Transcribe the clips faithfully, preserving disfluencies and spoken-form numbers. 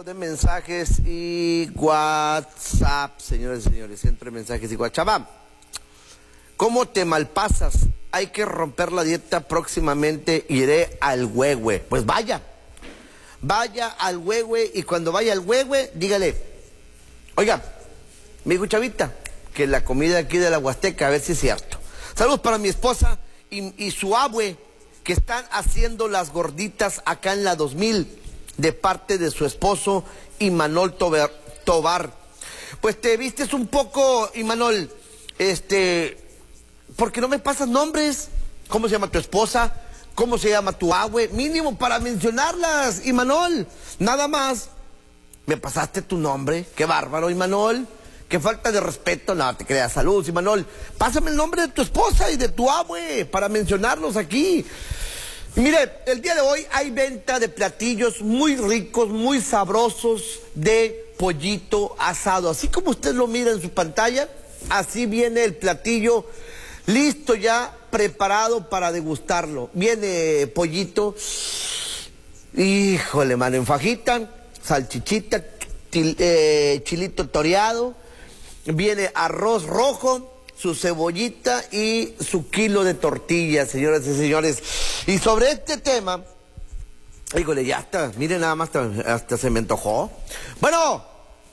Centro de mensajes y WhatsApp, señores y señores, centro de mensajes y WhatsApp. ¿Cómo te malpasas? Hay que romper la dieta próximamente, iré al Huehue. Pues vaya, vaya al Huehue y cuando vaya al Huehue, dígale, oiga, me dijo Chavita, que la comida aquí de la Huasteca, a ver si es cierto. Saludos para mi esposa y, y su abue, que están haciendo las gorditas acá en la dos mil, de parte de su esposo, Imanol Tobar. Pues te vistes un poco, Imanol, este, porque no me pasas nombres. ¿Cómo se llama tu esposa? ¿Cómo se llama tu abue? Mínimo para mencionarlas, Imanol. Nada más. ¿Me pasaste tu nombre? Qué bárbaro, Imanol. Qué falta de respeto. No, te creas. Saludos, Imanol. Pásame el nombre de tu esposa y de tu abue para mencionarlos aquí. Y mire, el día de hoy hay venta de platillos muy ricos, muy sabrosos de pollito asado. Así como usted lo mira en su pantalla, así viene el platillo listo ya, preparado para degustarlo. Viene pollito, híjole, mano, en fajita, salchichita, til, eh, chilito toreado, viene arroz rojo, su cebollita y su kilo de tortillas, señoras y señores. Y sobre este tema, híjole, ya está, miren nada más, hasta, hasta se me antojó. Bueno.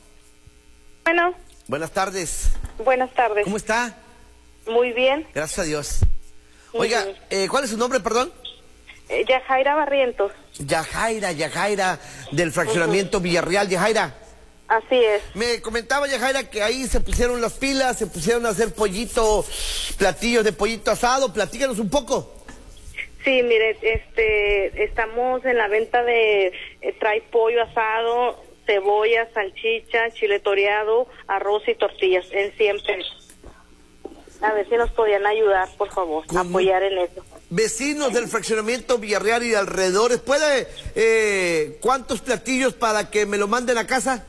Bueno. Buenas tardes. Buenas tardes. ¿Cómo está? Muy bien. Gracias a Dios. Oiga, uh-huh. eh, ¿cuál es su nombre, perdón? Eh, Yajaira Barrientos. Yajaira, Yajaira, del fraccionamiento uh-huh. Villarreal, Yajaira. Así es. Me comentaba Yajaira que ahí se pusieron las pilas, se pusieron a hacer pollito, platillos de pollito asado. Platícanos un poco. Sí, mire, este, estamos en la venta de, eh, trae pollo asado, cebolla, salchicha, chile toreado, arroz y tortillas en cien pesos. A ver si nos podían ayudar, por favor, a apoyar en eso. Vecinos del fraccionamiento Villarreal y de alrededores, ¿puede, eh, cuántos platillos para que me lo manden a casa?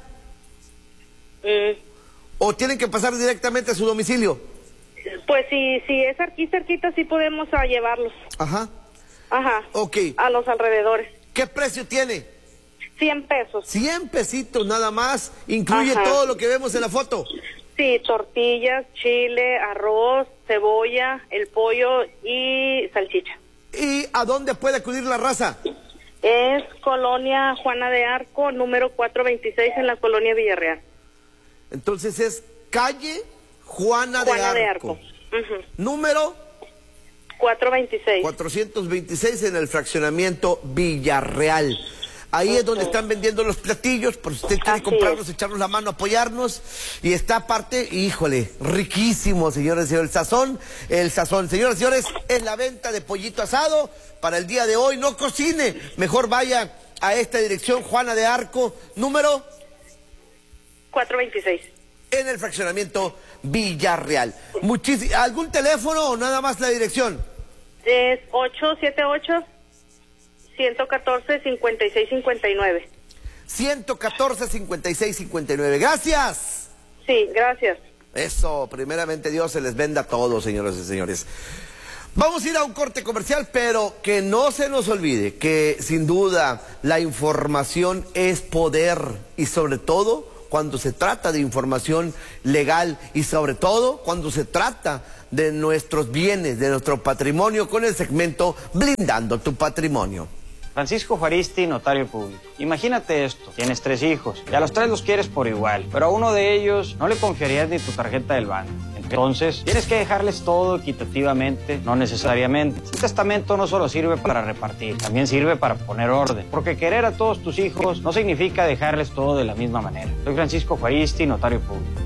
Mm. ¿O tienen que pasar directamente a su domicilio? Pues si, si es aquí cerquita, sí podemos a llevarlos. Ajá. Ajá. Ok. A los alrededores. ¿Qué precio tiene? cien pesos. cien pesitos nada más, incluye Ajá. todo lo que vemos en la foto. Sí, tortillas, chile, arroz, cebolla, el pollo y salchicha. ¿Y a dónde puede acudir la raza? Es Colonia Juana de Arco, número cuatrocientos veintiséis en la Colonia Villarreal. Entonces es calle Juana, Juana de Arco. De Arco. Uh-huh. Número cuatrocientos veintiséis. cuatrocientos veintiséis en el fraccionamiento Villarreal. Ahí uh-huh. es donde están vendiendo los platillos, por si usted quiere Así comprarlos, es. echarnos la mano, apoyarnos. Y está aparte, híjole, riquísimo, señores y señores. El sazón, el sazón. Señoras y señores, es la venta de pollito asado para el día de hoy. No cocine, mejor vaya a esta dirección, Juana de Arco, número cuatrocientos veintiséis. En el fraccionamiento Villarreal. Muchis- ¿Algún teléfono o nada más la dirección? Es ocho siete ocho, uno cuatro cincuenta y seis cincuenta y nueve. ciento catorce, cincuenta y seis cincuenta y nueve. Gracias. Sí, gracias. Eso, primeramente Dios se les venda a todos, señoras y señores. Vamos a ir a un corte comercial, pero que no se nos olvide que sin duda la información es poder y sobre todo cuando se trata de información legal y sobre todo cuando se trata de nuestros bienes, de nuestro patrimonio, con el segmento Blindando tu Patrimonio. Francisco Juaristi, notario público. Imagínate esto, tienes tres hijos y a los tres los quieres por igual, pero a uno de ellos no le confiarías ni tu tarjeta del banco. Entonces, tienes que dejarles todo equitativamente, no necesariamente. Un testamento no solo sirve para repartir, también sirve para poner orden, porque querer a todos tus hijos no significa dejarles todo de la misma manera. Soy Francisco Juaristi, notario público.